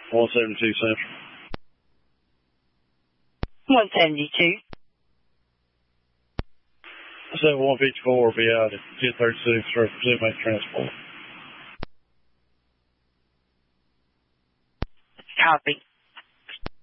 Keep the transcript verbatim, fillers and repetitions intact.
one seventy-two Central. one seventy-two. seven one fifty-four will be out at ten thirty-six for Pacific Transport. Copy.